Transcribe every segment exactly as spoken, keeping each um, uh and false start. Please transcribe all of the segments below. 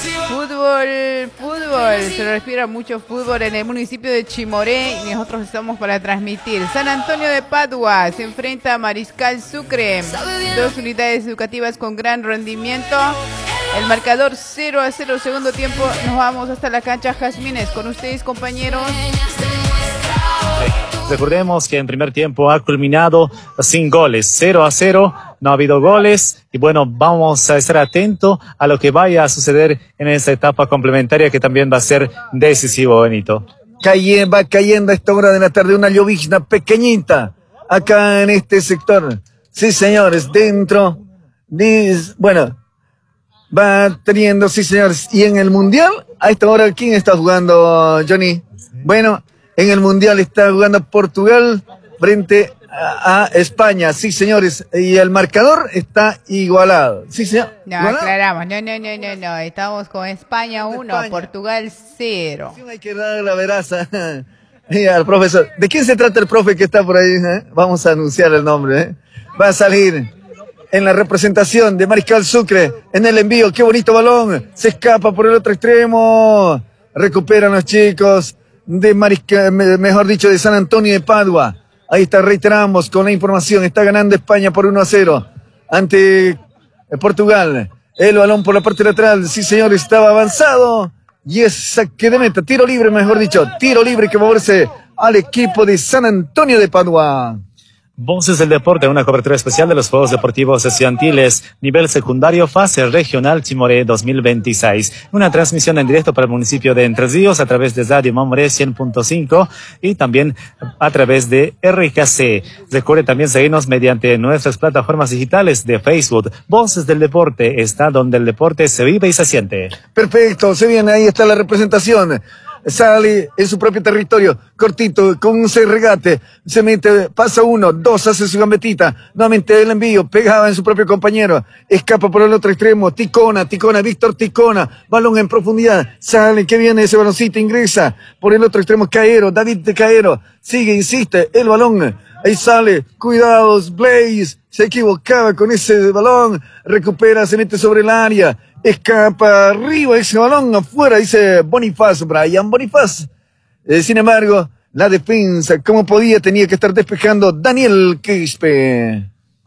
Fútbol, fútbol, se refiere a mucho fútbol en el municipio de Chimoré y nosotros estamos para transmitir. San Antonio de Padua se enfrenta a Mariscal Sucre, dos unidades educativas con gran rendimiento. El marcador cero a cero, segundo tiempo, nos vamos hasta la cancha Jazmines. Con ustedes, compañeros. Recordemos que en primer tiempo ha culminado sin goles, cero a cero, no ha habido goles y bueno, vamos a estar atentos a lo que vaya a suceder en esta etapa complementaria que también va a ser decisivo, Benito. Calle, va cayendo a esta hora de la tarde una llovizna pequeñita acá en este sector. Sí, señores, dentro de, bueno, va teniendo, sí, señores, y en el Mundial, a esta hora, ¿quién está jugando, Johnny? Bueno, en el Mundial está jugando Portugal frente a, a España, sí, señores, y el marcador está igualado, sí, señor. No, ¿Igualado? aclaramos, no, no, no, no, no, estamos con España uno, Portugal cero. Sí, hay que dar la veraza al profesor. ¿De quién se trata el profe que está por ahí? ¿Eh? Vamos a anunciar el nombre, ¿eh? Va a salir en la representación de Mariscal Sucre, en el envío, qué bonito balón, se escapa por el otro extremo, recuperan los chicos de Mariscal, mejor dicho, de San Antonio de Padua. Ahí está, reiteramos con la información, está ganando España por uno a cero ante Portugal. El balón por la parte lateral, sí señor, estaba avanzado y es saque de meta, tiro libre, mejor dicho, tiro libre que favorece al equipo de San Antonio de Padua. Voces del Deporte, una cobertura especial de los Juegos Deportivos Estudiantiles, nivel secundario, fase regional Chimoré dos mil veintiséis. Una transmisión en directo para el municipio de Entre Ríos a través de Radio Mamoré cien punto cinco y también a través de R K C. Recuerde también seguirnos mediante nuestras plataformas digitales de Facebook. Voces del Deporte, está donde el deporte se vive y se siente. Perfecto, se viene, ahí está la representación. Sale en su propio territorio, cortito, con un regate, se mete, pasa uno, dos, hace su gambetita, nuevamente el envío, pegaba en su propio compañero, escapa por el otro extremo, Ticona, Ticona, Víctor Ticona, balón en profundidad, sale, que viene ese baloncito, ingresa, por el otro extremo, Caero, David de Caero, sigue, insiste, el balón, ahí sale, cuidados, Blaze, se equivocaba con ese balón, recupera, se mete sobre el área, escapa arriba ese balón, afuera, dice Bonifaz, Brian Bonifaz. Eh, sin embargo, la defensa, como podía, tenía que estar despejando Daniel Quispe.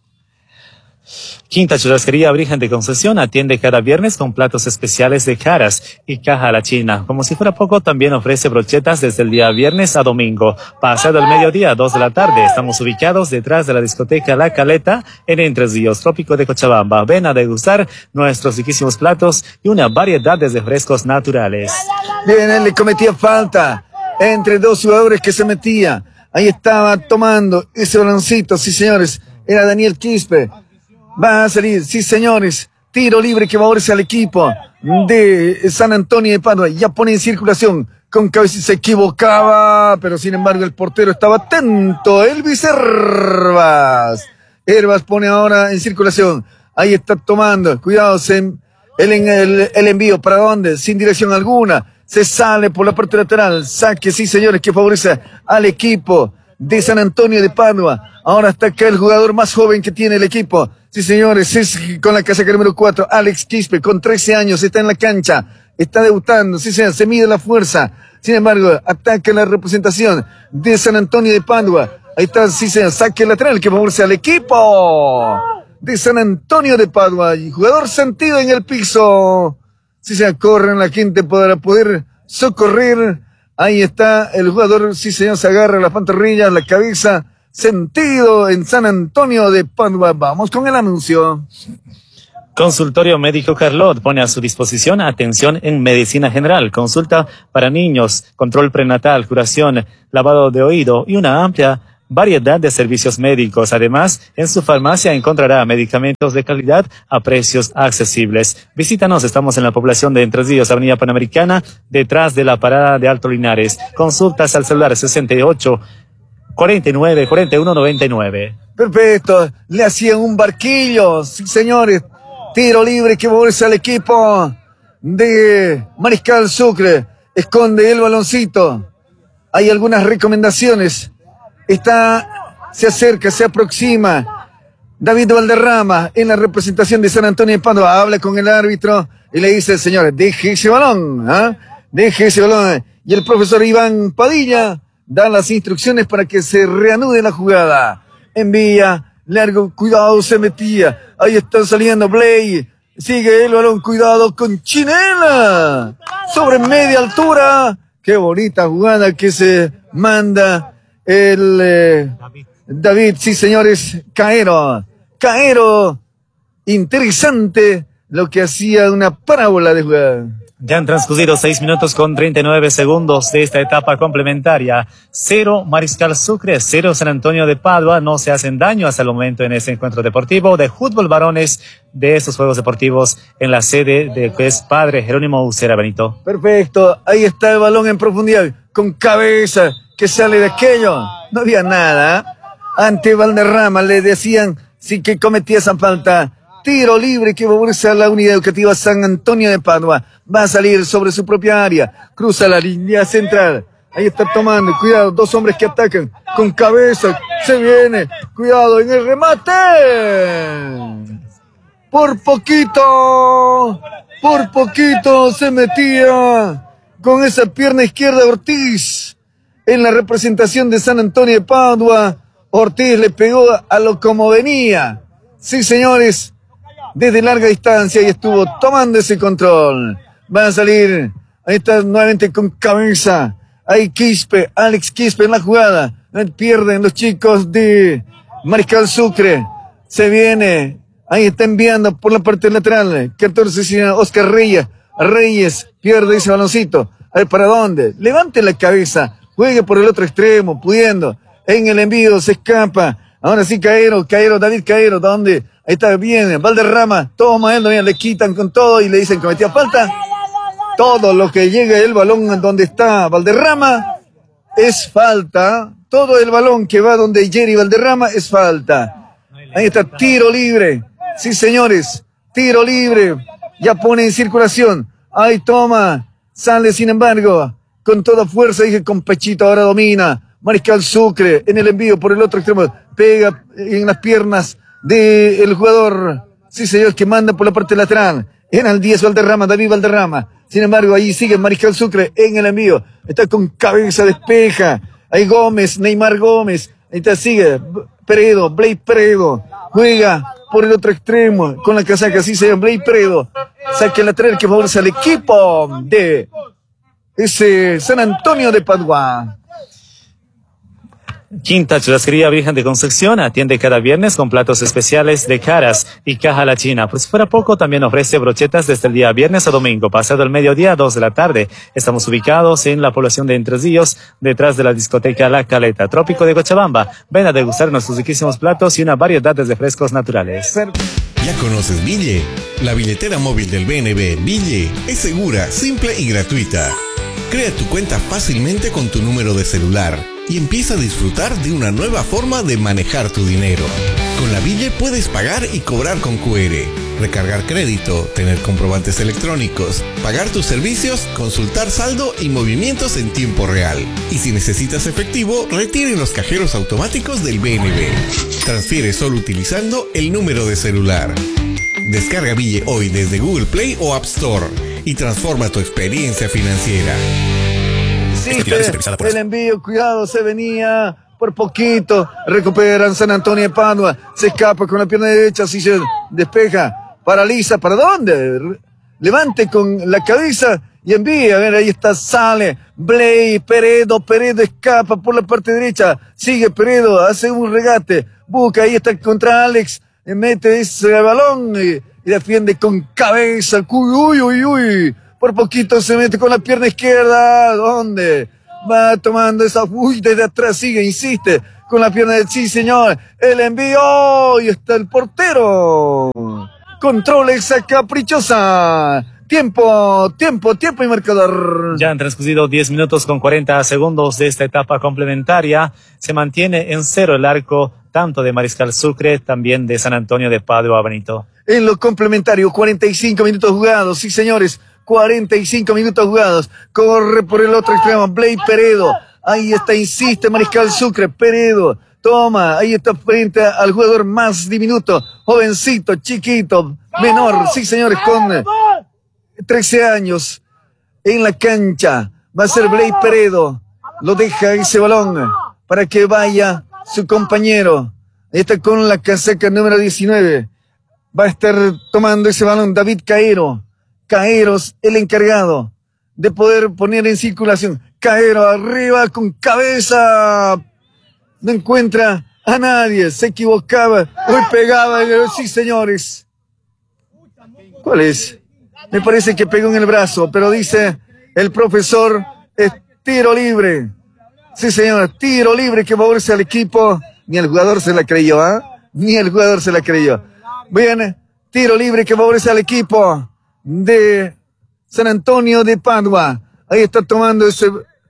Quinta Churrasquería Virgen de Concesión atiende cada viernes con platos especiales de caras y caja a la china. Como si fuera poco, también ofrece brochetas desde el día viernes a domingo. Pasado el mediodía, dos de la tarde, estamos ubicados detrás de la discoteca La Caleta en Entre Ríos, Trópico de Cochabamba. Ven a degustar nuestros riquísimos platos y una variedad de refrescos naturales. Bien, él le cometía falta entre dos jugadores que se metía. Ahí estaba tomando ese baloncito, sí señores, era Daniel Quispe. Va a salir, sí señores, tiro libre que favorece al equipo de San Antonio de Padua. Ya pone en circulación, con cabeza se equivocaba, pero sin embargo el portero estaba atento, Elvis Hervas. Hervas pone ahora en circulación, ahí está tomando, cuidado, se, el, el, el envío, ¿para dónde? Sin dirección alguna, se sale por la parte lateral, saque, sí señores, que favorece al equipo de San Antonio de Padua. Ahora está acá el jugador más joven que tiene el equipo. Sí, señores, es con la casaca número cuatro, Alex Quispe, con trece años, está en la cancha, está debutando, sí, señor, se mide la fuerza. Sin embargo, ataca la representación de San Antonio de Padua. Ahí está, sí, señor, saque lateral que favorece al equipo de San Antonio de Padua. Y jugador sentido en el piso. Sí, señor, corren la gente para poder socorrer. Ahí está el jugador, sí, señor, se agarra las pantorrillas, la cabeza. Sentido en San Antonio de Padua. Vamos con el anuncio. Consultorio Médico Carlot pone a su disposición atención en medicina general, consulta para niños, control prenatal, curación, lavado de oído y una amplia variedad de servicios médicos. Además, en su farmacia encontrará medicamentos de calidad a precios accesibles. Visítanos, estamos en la población de Entre Ríos, Avenida Panamericana, detrás de la parada de Alto Linares. Consultas al celular sesenta y ocho, cuarenta y nueve, cuarenta y uno, noventa y nueve. Perfecto, le hacían un barquillo, sí, señores. Tiro libre que favorece al equipo de Mariscal Sucre. Esconde el baloncito. Hay algunas recomendaciones. Está, se acerca, se aproxima. David Valderrama en la representación de San Antonio de Padua. Habla con el árbitro. y le dice, señores, deje ese balón, ¿ah? Deje ese balón. Y el profesor Iván Padilla da las instrucciones para que se reanude la jugada. Envía, largo, cuidado, se metía. Ahí está saliendo Blay. Sigue el balón, cuidado con Chinela. Sobre media altura. Qué bonita jugada que se manda el eh, David, sí señores, Caero. Caero, interesante lo que hacía una parábola de jugada. Ya han transcurrido seis minutos con treinta y nueve segundos de esta etapa complementaria. Cero Mariscal Sucre, cero San Antonio de Padua. No se hacen daño hasta el momento en este encuentro deportivo de fútbol varones de estos Juegos Deportivos en la sede de que es Padre Jerónimo Ucera, Benito. Perfecto, ahí está el balón en profundidad, con cabeza, que sale de aquello. No había nada. Ante Valderrama le decían sí que cometía esa falta. Tiro libre que favorece a la unidad educativa San Antonio de Padua. Va a salir sobre su propia área. Cruza la línea central. Ahí está tomando. Cuidado, dos hombres que atacan. Con cabeza. Se viene. Cuidado en el remate. Por poquito. Por poquito se metía con esa pierna izquierda Ortiz. En la representación de San Antonio de Padua. Ortiz le pegó a lo como venía. Sí, señores. Desde larga distancia y estuvo tomando ese control. Va a salir. Ahí está nuevamente con cabeza. Ahí Quispe, Alex Quispe en la jugada. Pierden los chicos de Mariscal Sucre. Se viene. Ahí está enviando por la parte lateral. catorce, Oscar Reyes. Reyes pierde ese baloncito. A ver, ¿para dónde? Levante la cabeza. Juegue por el otro extremo, pudiendo. En el envío se escapa. Ahora sí, Caero, Caero, David Caero, ¿dónde? Ahí está bien, Valderrama, toma él, le quitan con todo y le dicen que metía falta. Todo lo que llega el balón donde está Valderrama es falta. Todo el balón que va donde Jerry Valderrama es falta. Ahí está, tiro libre. Sí, señores, tiro libre. Ya pone en circulación. Ahí toma, sale sin embargo, con toda fuerza, dije con pechito, ahora domina. Mariscal Sucre en el envío por el otro extremo, pega en las piernas del jugador, sí señor, que manda por la parte lateral. Era el diez Valderrama, David Valderrama. Sin embargo, ahí sigue Mariscal Sucre en el envío. Está con cabeza, despeja. Ahí Gómez, Neymar Gómez. Ahí está, sigue Peredo, Blake Peredo. Juega por el otro extremo con la casaca, sí señor, Blake Peredo. Saque el lateral que favorece al equipo de ese San Antonio de Padua. Quinta Churrasquería Virgen de Concepción atiende cada viernes con platos especiales de caras y caja a la china. Pues si fuera poco, también ofrece brochetas desde el día viernes a domingo, pasado el mediodía a dos de la tarde. Estamos ubicados en la población de Entre Ríos, detrás de la discoteca La Caleta, Trópico de Cochabamba. Ven a degustar nuestros riquísimos platos y una variedad de refrescos naturales. ¿Ya conoces Ville? La billetera móvil del B N B, Ville, es segura, simple y gratuita. Crea tu cuenta fácilmente con tu número de celular y empieza a disfrutar de una nueva forma de manejar tu dinero. Con la Ville puedes pagar y cobrar con Q R, recargar crédito, tener comprobantes electrónicos, pagar tus servicios, consultar saldo y movimientos en tiempo real. Y si necesitas efectivo, retire en los cajeros automáticos del B N B. Transfiere solo utilizando el número de celular. Descarga Ville hoy desde Google Play o App Store y transforma tu experiencia financiera. Sí, el envío, cuidado, se venía por poquito, recuperan San Antonio de Padua, se escapa con la pierna derecha, así se despeja, paraliza, ¿para dónde? Levante con la cabeza y envía, a ver, ahí está, sale, Blay, Peredo, Peredo escapa por la parte derecha, sigue Peredo, hace un regate, busca, ahí está contra Alex, mete ese balón y, y defiende con cabeza, uy, uy, uy, uy. Por poquito se mete con la pierna izquierda. ¿Dónde? Va tomando esa... Uy, desde atrás sigue, insiste. Con la pierna de... Sí, señor. El envío. Y está el portero. Controla esa caprichosa. Tiempo, tiempo, tiempo y marcador. Ya han transcurrido diez minutos con cuarenta segundos de esta etapa complementaria. Se mantiene en cero el arco tanto de Mariscal Sucre, también de San Antonio de Padua, Benito. En lo complementario, cuarenta y cinco minutos jugados. Sí, señores. cuarenta y cinco minutos jugados. Corre por el otro extremo. Blay Peredo. Ahí está, insiste Mariscal Sucre. Peredo. Toma. Ahí está frente al jugador más diminuto. Jovencito, chiquito, menor. Sí, señores, con trece años en la cancha. Va a ser Blake Peredo. Lo deja ese balón para que vaya su compañero. Ahí está con la casaca número diecinueve. Va a estar tomando ese balón David Caero. Caeros, el encargado de poder poner en circulación. Caero arriba con cabeza. No encuentra a nadie. Se equivocaba. Hoy pegaba. Sí, señores. ¿Cuál es? Me parece que pegó en el brazo, pero dice el profesor, es tiro libre. Sí, señor, tiro libre que favorece al equipo. Ni el jugador se la creyó, ¿ah? ¿eh? Ni el jugador se la creyó. Bien, tiro libre que favorece al equipo de San Antonio de Padua. Ahí está tomando ese,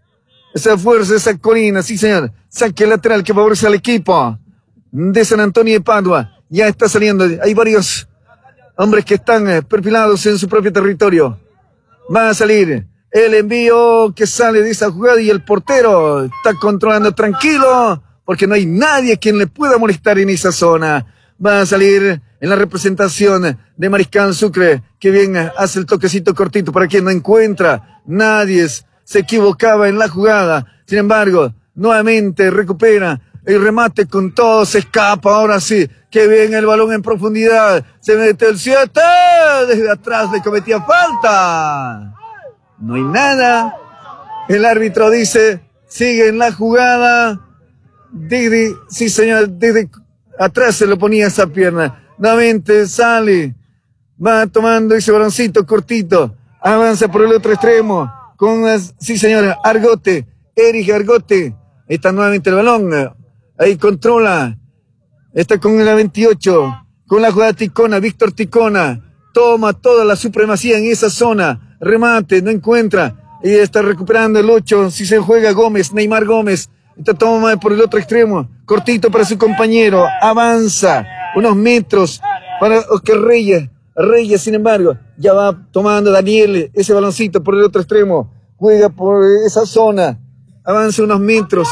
esa fuerza, esa colina. Sí, señor. Saque lateral que favorece al equipo de San Antonio de Padua. Ya está saliendo. Hay varios hombres que están perfilados en su propio territorio. Va a salir el envío que sale de esa jugada y el portero está controlando tranquilo porque no hay nadie quien le pueda molestar en esa zona. Va a salir en la representación de Mariscal Sucre, que bien hace el toquecito cortito para quien no encuentra. Nadie se equivocaba en la jugada. Sin embargo, nuevamente recupera el remate con todo, se escapa, ahora sí, que bien el balón en profundidad, se mete el siete, desde atrás le cometía falta. No hay nada. El árbitro dice, sigue en la jugada. Desde, sí señor, desde atrás se lo ponía esa pierna. Nuevamente sale, va tomando ese baloncito cortito, avanza por el otro extremo, con las, sí señora, Argote, Eric Argote, ahí está nuevamente el balón, ahí controla, está con la veintiocho, con la jugada Ticona, Víctor Ticona, toma toda la supremacía en esa zona, remate, no encuentra, y está recuperando el ocho, si se juega Gómez, Neymar Gómez, está toma por el otro extremo, cortito para su compañero, avanza unos metros para Oscar Reyes, Reyes sin embargo, ya va tomando Daniel ese baloncito por el otro extremo, juega por esa zona, avanza unos metros,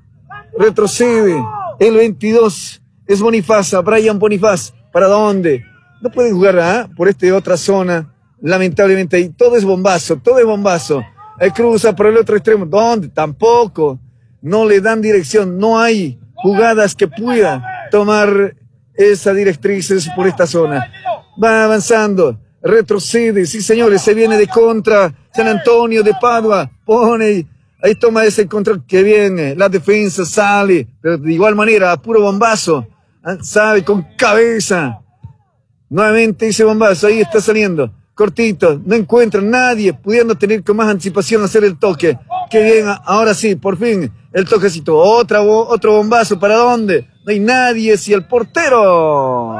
retrocede, el veintidós es Bonifaza, Brian Bonifaz, ¿para dónde? No pueden jugar ¿eh? por esta otra zona, lamentablemente ahí todo es bombazo, todo es bombazo, él cruza por el otro extremo, ¿dónde? Tampoco, no le dan dirección, no hay jugadas que pueda tomar esa directrices por esta zona. Va avanzando, retrocede, sí señores, se viene de contra San Antonio de Padua, pone, ahí toma ese control que viene, la defensa sale, pero de igual manera, a puro bombazo, sabe, con cabeza, nuevamente ese bombazo, ahí está saliendo, cortito, no encuentra nadie, pudiendo tener con más anticipación hacer el toque, que bien, ahora sí, por fin, el toquecito, otra, otro bombazo, ¿para dónde? No hay nadie, si el portero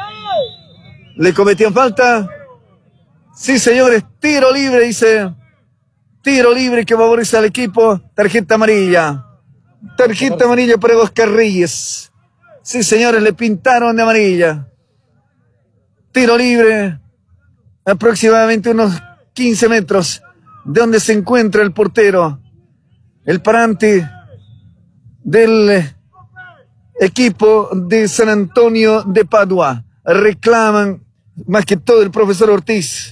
le cometían falta. Sí, señores, tiro libre, dice. Tiro libre que favorece al equipo. Tarjeta amarilla. Tarjeta amarilla para Oscar Reyes. Sí, señores, le pintaron de amarilla. Tiro libre. Aproximadamente unos quince metros de donde se encuentra el portero. El parante del equipo de San Antonio de Padua. Reclaman más que todo el profesor Ortiz.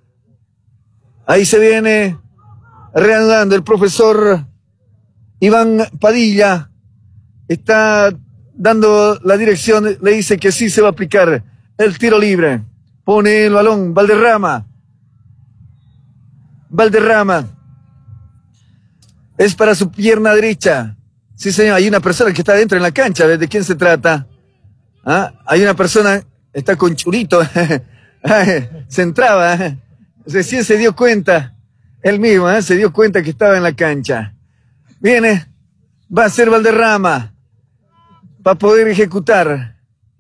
Ahí se viene reanudando el profesor Iván Padilla. Está dando la dirección, le dice que sí se va a aplicar el tiro libre. Pone el balón Valderrama. Valderrama. Es para su pierna derecha. Sí, señor, hay una persona que está dentro en la cancha. ¿De quién se trata? ¿Ah? Hay una persona, está con churito. Se entraba. Recién se dio cuenta. Él mismo, ¿eh? Se dio cuenta que estaba en la cancha. Viene. Va a ser Valderrama. Para poder ejecutar.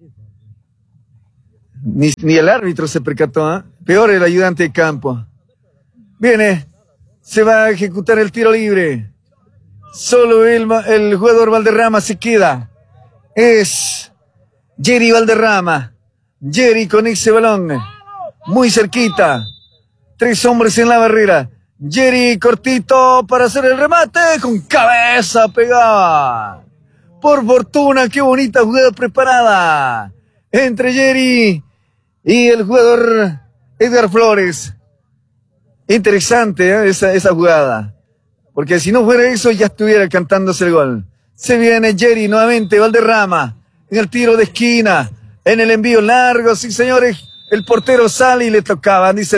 Ni, ni el árbitro se percató. ¿eh? Peor el ayudante de campo. Viene. Se va a ejecutar el tiro libre. Solo el, el jugador Valderrama se queda. Es Jerry Valderrama. Jerry con ese balón. Muy cerquita. Tres hombres en la barrera. Jerry cortito para hacer el remate. Con cabeza pegada. Por fortuna, qué bonita jugada preparada. Entre Jerry y el jugador Edgar Flores. Interesante ¿eh? esa, esa jugada. Porque si no fuera eso, ya estuviera cantándose el gol. Se viene Jerry nuevamente, Valderrama, en el tiro de esquina, en el envío largo, sí señores, el portero sale y le tocaba, dice,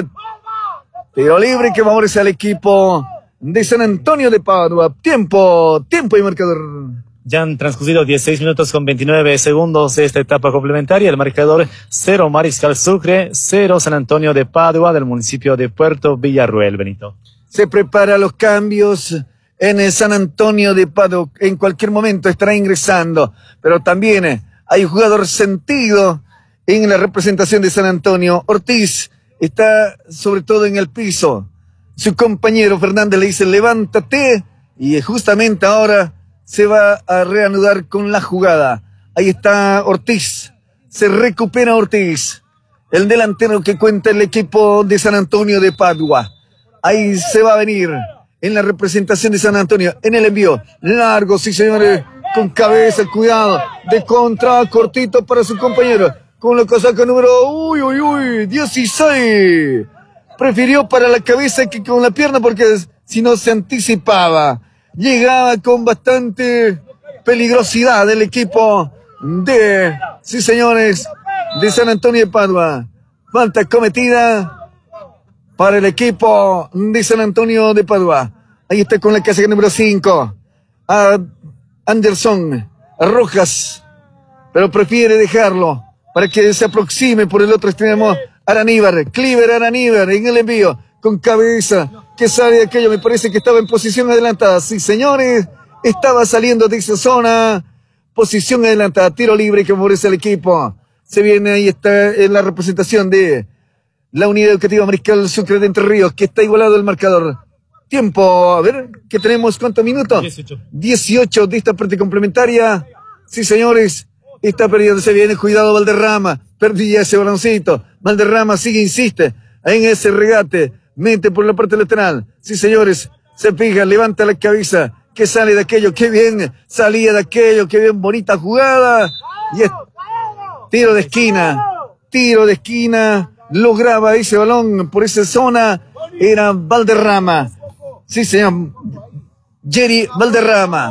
tiro libre que favorece al equipo de San Antonio de Padua. Tiempo, tiempo y marcador. Ya han transcurrido dieciséis minutos con veintinueve segundos de esta etapa complementaria. El marcador cero Mariscal Sucre, cero San Antonio de Padua del municipio de Puerto Villarruel, Benito. Se prepara los cambios en el San Antonio de Padua. En cualquier momento estará ingresando, pero también hay un jugador sentido en la representación de San Antonio. Ortiz está sobre todo en el piso. Su compañero Fernández le dice, levántate, y justamente ahora se va a reanudar con la jugada. Ahí está Ortiz. Se recupera Ortiz, el delantero que cuenta el equipo de San Antonio de Padua. Ahí se va a venir en la representación de San Antonio. En el envío largo, sí señores, con cabeza, cuidado, de contra, cortito para su compañero. Con la casaca número, uy, uy, uy, dieciséis. Prefirió para la cabeza que con la pierna porque si no se anticipaba. Llegaba con bastante peligrosidad el equipo de, sí señores, de San Antonio de Padua. Falta cometida para el equipo de San Antonio de Padua. Ahí está con la casilla número cinco. A Anderson, a Rojas, pero prefiere dejarlo para que se aproxime por el otro extremo. Araníbar, Cliver Araníbar en el envío, con cabeza, que sale de aquello, me parece que estaba en posición adelantada. Sí, señores, estaba saliendo de esa zona, posición adelantada, tiro libre que favorece al equipo. Se viene, ahí está en la representación de la Unidad Educativa Mariscal Sucre de Entre Ríos, que está igualado el marcador. Tiempo, a ver, ¿qué tenemos? ¿Cuántos minutos? dieciocho. dieciocho de esta parte complementaria. Sí, señores, está perdiendo, se viene, cuidado Valderrama, perdía ese baloncito. Valderrama sigue, insiste en ese regate, mete por la parte lateral. Sí, señores, se fija, levanta la cabeza, que sale de aquello, qué bien, salía de aquello, qué bien, bonita jugada. Y es tiro de esquina, tiro de esquina, lograba ese balón por esa zona, era Valderrama. Sí, señor, Jerry Valderrama.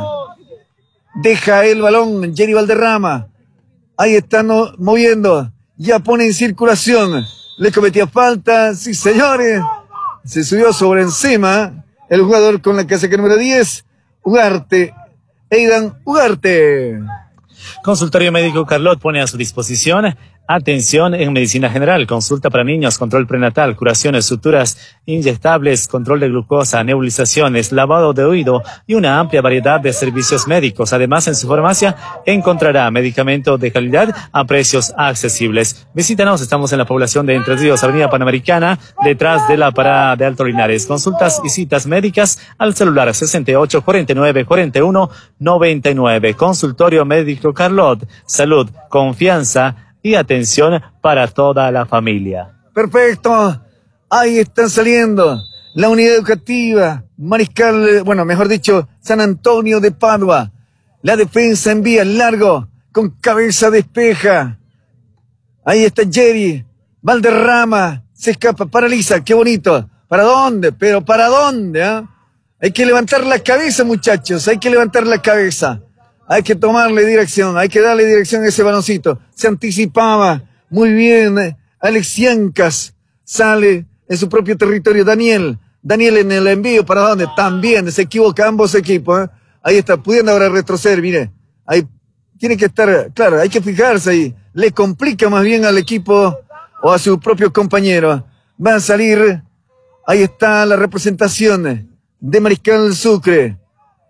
Deja el balón, Jerry Valderrama. Ahí está no, moviendo, ya pone en circulación. Le cometía falta, sí señores. Se subió sobre encima el jugador con la casaca número diez, Ugarte, Aidan Ugarte. Consultorio Médico Carlot pone a su disposición atención en medicina general, consulta para niños, control prenatal, curaciones, suturas inyectables, control de glucosa, nebulizaciones, lavado de oído y una amplia variedad de servicios médicos. Además, en su farmacia encontrará medicamentos de calidad a precios accesibles. Visítanos, estamos en la población de Entre Ríos, Avenida Panamericana, detrás de la parada de Alto Linares. Consultas y citas médicas al celular sesenta y ocho, cuarenta y nueve, cuarenta y uno, noventa y nueve. Consultorio Médico Carlot, salud, confianza y atención para toda la familia. Perfecto. Ahí están saliendo la unidad educativa Mariscal, bueno, mejor dicho, San Antonio de Padua. La defensa envía largo con cabeza despeja. Ahí está Jerry Valderrama, se escapa, paraliza, qué bonito. ¿Para dónde? Pero ¿para dónde? ¿Eh? Hay que levantar la cabeza, muchachos, hay que levantar la cabeza. Hay que tomarle dirección, hay que darle dirección a ese baloncito. Se anticipaba muy bien. Alex Yancas sale en su propio territorio. Daniel, Daniel en el envío, ¿para dónde? También se equivoca ambos equipos. ¿eh? Ahí está, pudiendo ahora retroceder, mire. Ahí tiene que estar, claro, hay que fijarse ahí. Le complica más bien al equipo o a su propio compañero. Va a salir, ahí está la representación de Mariscal Sucre.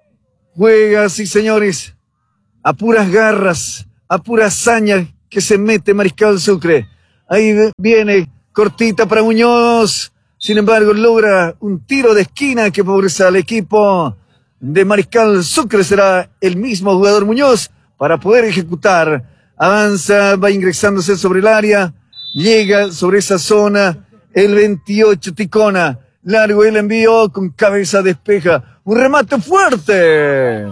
Juega, sí señores, a puras garras, a puras hazañas que se mete Mariscal Sucre. Ahí viene cortita para Muñoz. Sin embargo, logra un tiro de esquina que favorece al equipo de Mariscal Sucre. Será el mismo jugador Muñoz para poder ejecutar. Avanza, va ingresándose sobre el área. Llega sobre esa zona el veintiocho Ticona. Largo el envío con cabeza despeja. Un remate fuerte.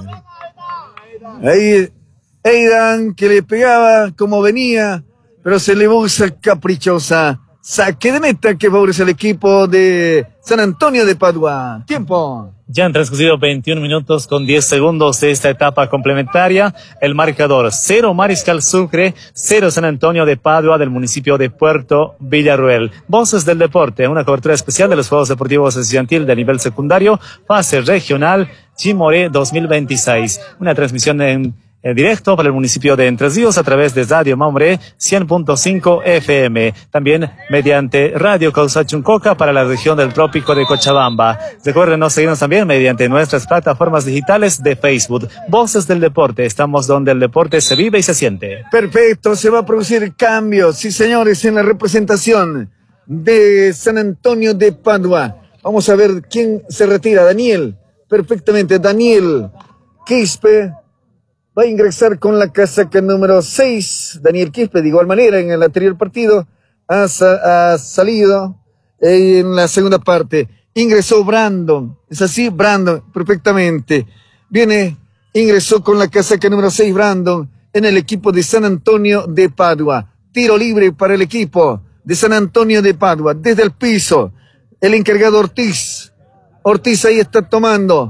Ahí Aidan que le pegaba como venía, pero se le usa caprichosa. Saque de meta que favorece al equipo de San Antonio de Padua. Tiempo. Ya han transcurrido veintiún minutos con diez segundos de esta etapa complementaria. El marcador: cero Mariscal Sucre, cero San Antonio de Padua del municipio de Puerto Villarruel. Voces del Deporte, una cobertura especial de los Juegos Deportivos Estudiantil de nivel secundario, fase regional Chimoré dos mil veintiséis. Una transmisión en En directo para el municipio de Entre Ríos a través de Radio Maumoré cien punto cinco F M. También mediante Radio Causachuncoca para la región del Trópico de Cochabamba. Recuerden seguirnos también mediante nuestras plataformas digitales de Facebook. Voces del Deporte. Estamos donde el deporte se vive y se siente. Perfecto. Se va a producir cambios, sí señores, en la representación de San Antonio de Padua. Vamos a ver quién se retira. Daniel. Perfectamente. Daniel Quispe va a ingresar con la casaca número seis. Daniel Quispe, de igual manera, en el anterior partido, ha, sa ha salido eh, en la segunda parte. Ingresó Brandon. ¿Es así? Brandon, perfectamente. Viene, ingresó con la casaca número seis, Brandon, en el equipo de San Antonio de Padua. Tiro libre para el equipo de San Antonio de Padua. Desde el piso, el encargado Ortiz. Ortiz ahí está tomando.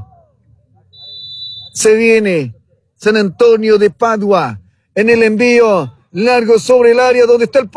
Se viene San Antonio de Padua en el envío largo sobre el área donde está el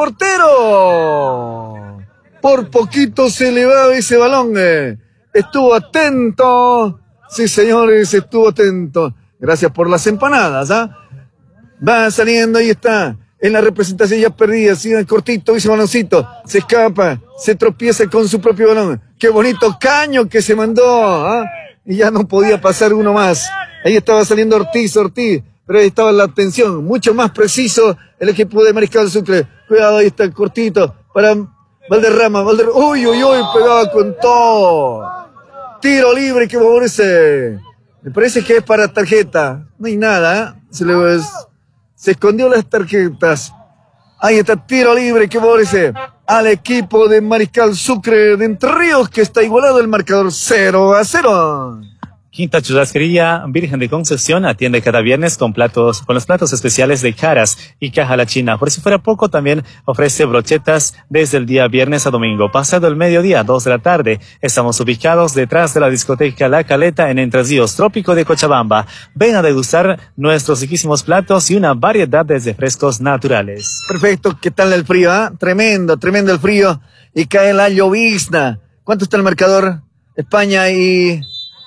portero. Por poquito se le va ese balón. Estuvo atento. Sí, señores, estuvo atento. Gracias por las empanadas, ¿ah? Va saliendo, ahí está. En la representación ya perdida, sigue cortito ese baloncito. Se escapa, se tropieza con su propio balón. Qué bonito caño que se mandó, ¿ah? Y ya no podía pasar uno más. Ahí estaba saliendo Ortiz, Ortiz, pero ahí estaba la atención, mucho más preciso el equipo de Mariscal Sucre. Cuidado, ahí está el cortito para Valderrama, Valderrama. Uy, uy, uy, pegaba con todo. Tiro libre que favorece. Me parece que es para tarjeta. No hay nada, ¿eh? Se, le, se escondió las tarjetas. Ahí está, tiro libre que favorece al equipo de Mariscal Sucre de Entre Ríos, que está igualado el marcador cero a cero. Quinta Churrasquería Virgen de Concepción atiende cada viernes con platos, con los platos especiales de Caras y Caja La China. Por si fuera poco, también ofrece brochetas desde el día viernes a domingo. Pasado el mediodía, dos de la tarde. Estamos ubicados detrás de la discoteca La Caleta en Entre Ríos, Trópico de Cochabamba. Ven a degustar nuestros riquísimos platos y una variedad de refrescos naturales. Perfecto. ¿Qué tal el frío? ¿eh? Tremendo, tremendo el frío. Y cae la llovizna. ¿Cuánto está el marcador? España y...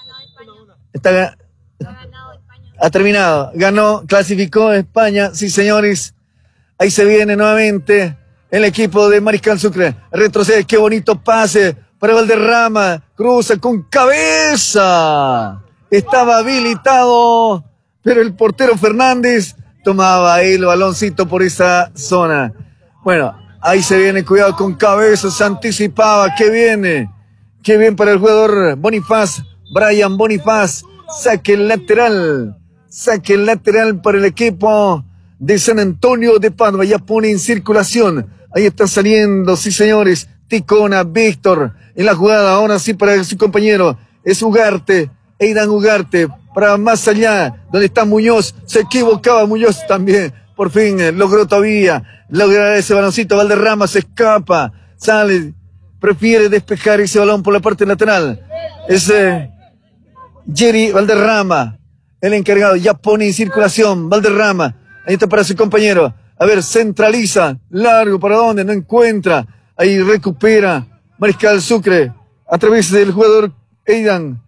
Está, ha terminado, ganó, clasificó España, sí señores, ahí se viene nuevamente el equipo de Mariscal Sucre, retrocede, qué bonito pase para Valderrama, cruza con cabeza, estaba habilitado, pero el portero Fernández tomaba ahí el baloncito por esa zona. Bueno, ahí se viene, cuidado con cabeza, se anticipaba, qué viene, qué bien para el jugador Bonifaz. Brian Bonifaz, saque lateral, saque lateral para el equipo de San Antonio de Padua, ya pone en circulación, ahí está saliendo, sí señores, Ticona, Víctor, en la jugada, ahora sí para su compañero, es Ugarte, Eidan Ugarte, para más allá, donde está Muñoz, se equivocaba Muñoz también, por fin eh, logró todavía, lograr ese baloncito, Valderrama se escapa, sale, prefiere despejar ese balón por la parte lateral, ese... Jerry Valderrama, el encargado, ya pone en circulación, Valderrama, ahí está para su compañero, a ver, centraliza, largo, ¿para dónde? No encuentra, ahí recupera Mariscal Sucre, a través del jugador Eidan,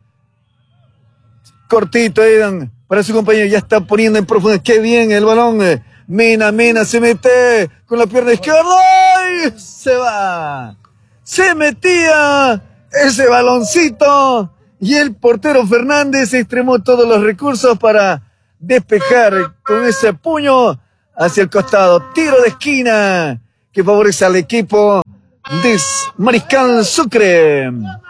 cortito Eidan, para su compañero, ya está poniendo en profundidad, qué bien el balón, Mena, Mena se mete con la pierna izquierda, ¡ay! Se va, se metía ese baloncito, y el portero Fernández extremó todos los recursos para despejar con ese puño hacia el costado. Tiro de esquina que favorece al equipo de Mariscal Sucre.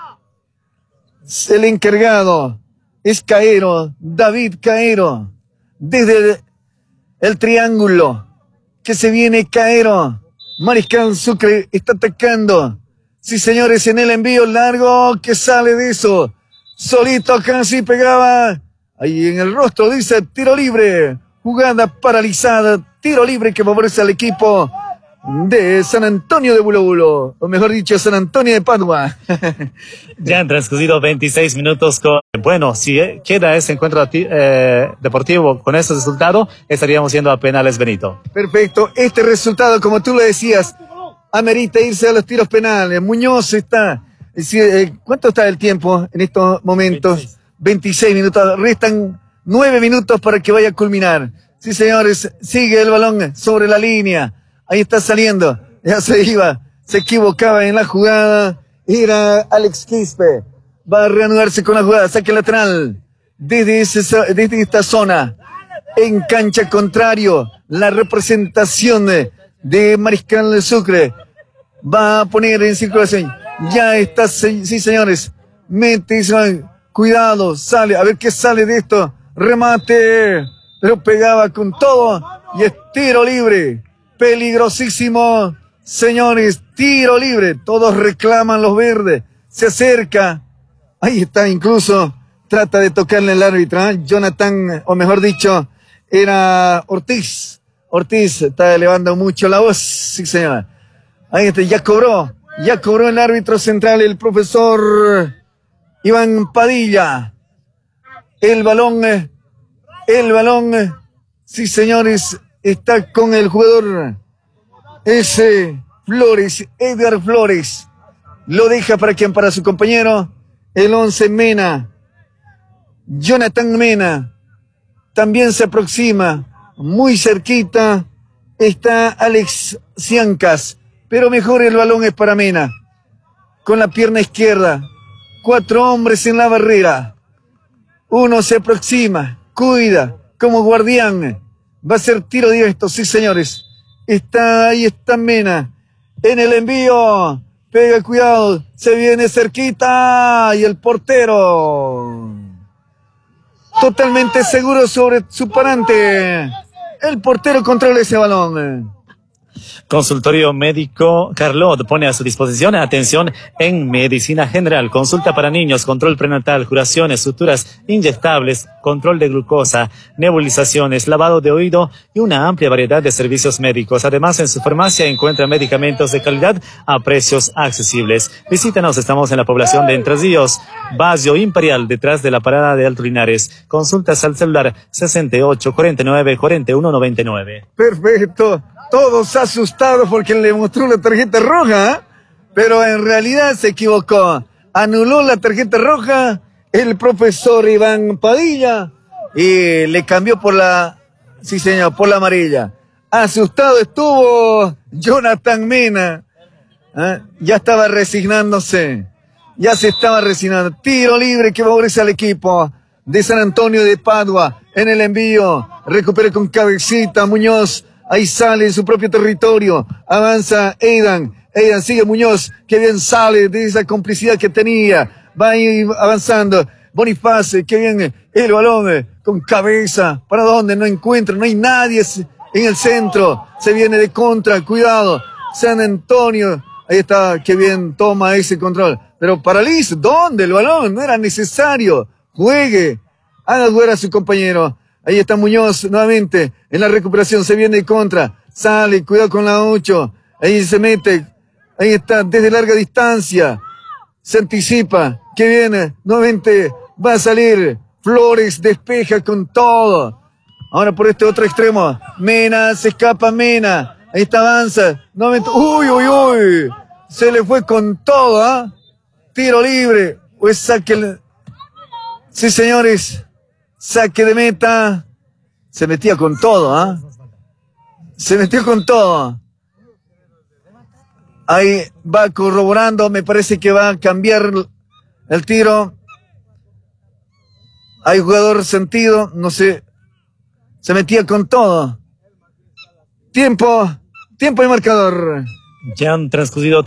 El encargado es Caero, David Caero. Desde el triángulo que se viene Caero. Mariscal Sucre está atacando. Sí, señores, en el envío largo que sale de eso. Solito casi pegaba, ahí en el rostro dice tiro libre, jugada paralizada, tiro libre que favorece al equipo de San Antonio de Bulobulo, o mejor dicho, San Antonio de Padua. Ya han transcurrido veintiséis minutos con... Bueno, si queda ese encuentro eh, deportivo con ese resultado, estaríamos yendo a penales, Benito. Perfecto. Este resultado, como tú lo decías, amerita irse a los tiros penales. Muñoz está... ¿Cuánto está el tiempo en estos momentos? veintiséis. veintiséis minutos. Restan nueve minutos para que vaya a culminar. Sí, señores, sigue el balón sobre la línea. Ahí está saliendo. Ya se iba. Se equivocaba en la jugada. Era Alex Quispe. Va a reanudarse con la jugada. Saque lateral. Desde, ese, desde esta zona. En cancha contrario. La representación de, de Mariscal del Sucre. Va a poner en circulación. Ya está. Sí, señores. Mete. Cuidado. Sale. A ver qué sale de esto. Remate. Pero pegaba con todo. Y es tiro libre. Peligrosísimo. Señores, tiro libre. Todos reclaman los verdes. Se acerca. Ahí está, incluso. Trata de tocarle el árbitro. ¿eh? Jonathan, o mejor dicho, era Ortiz. Ortiz está elevando mucho la voz. Sí, señor. Ahí está, ya cobró. Ya cobró el árbitro central, el profesor Iván Padilla. El balón. El balón. Sí, señores. Está con el jugador. Ese Flores, Edgar Flores, lo deja para quien, para su compañero, el once Mena, Jonathan Mena, también se aproxima, muy cerquita, está Alex Ciancas, pero mejor el balón es para Mena, con la pierna izquierda, cuatro hombres en la barrera, uno se aproxima, cuida, como guardián, va a ser tiro directo, sí señores. Está, ahí está Mena, en el envío, pega, cuidado, se viene cerquita, y el portero, totalmente seguro sobre su parante, el portero controla ese balón. Consultorio médico Carlot pone a su disposición atención en medicina general, consulta para niños, control prenatal, curaciones, suturas inyectables, control de glucosa, nebulizaciones, lavado de oído y una amplia variedad de servicios médicos. Además, en su farmacia encuentra medicamentos de calidad a precios accesibles. Visítanos, estamos en la población de Entre Ríos, Barrio Imperial, detrás de la parada de Alto Linares. Consultas al celular sesenta y ocho, cuarenta y nueve, cuarenta y uno, noventa y nueve. Perfecto. Todos asustados porque le mostró la tarjeta roja, pero en realidad se equivocó. Anuló la tarjeta roja el profesor Iván Padilla y le cambió por la, sí señor, por la amarilla. Asustado estuvo Jonathan Mena. ¿Eh? Ya estaba resignándose. Ya se estaba resignando. Tiro libre que favorece al equipo de San Antonio de Padua. En el envío. Recupera con cabecita Muñoz. Ahí sale en su propio territorio. Avanza Aidan. Aidan sigue Muñoz. Que bien sale de esa complicidad que tenía. Va ahí avanzando. Boniface. Que bien el balón con cabeza. ¿Para dónde? No encuentra. No hay nadie en el centro. Se viene de contra. Cuidado. San Antonio. Ahí está. Que bien toma ese control. Pero para Liz, ¿dónde el balón? No era necesario. Juegue. Haga jugar a su compañero. Ahí está Muñoz nuevamente en la recuperación, se viene de contra, sale, cuidado con la ocho, ahí se mete, ahí está, desde larga distancia, se anticipa, que viene, nuevamente va a salir, Flores despeja con todo, ahora por este otro extremo, Mena, se escapa Mena, ahí está, avanza, nuevamente, uy, uy, uy, se le fue con todo, ¿ah? ¿eh? Tiro libre, pues saque, sí señores, saque de meta. Se metía con todo, ¿ah? ¿eh? Se metió con todo. Ahí va corroborando. Me parece que va a cambiar el tiro. Hay jugador sentido. No sé. Se metía con todo. Tiempo. Tiempo y marcador. Ya han transcurrido